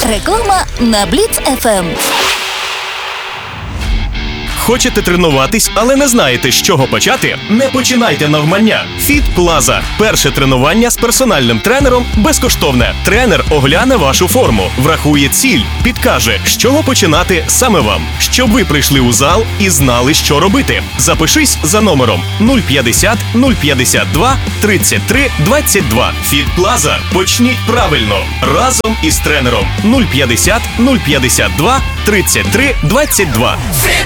Реклама на Бліц ФМ. Хочете тренуватись, але не знаєте, з чого почати? Не починайте навмання. Fit Plaza. Перше тренування з персональним тренером безкоштовне. Тренер огляне вашу форму, врахує ціль, підкаже, з чого починати саме вам. Щоб ви прийшли у зал і знали, що робити. Запишись за номером 050 052 33 22. Fit Plaza. Почніть правильно. Разом із тренером 050 052 33 22.